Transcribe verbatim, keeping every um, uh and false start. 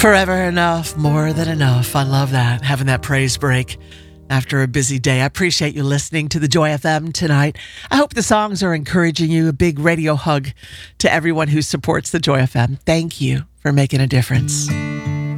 Forever enough, more than enough. I love that, having that praise break after a busy day. I appreciate you listening to the Joy F M tonight. I hope the songs are encouraging you. A big radio hug to everyone who supports the Joy F M. Thank you for making a difference.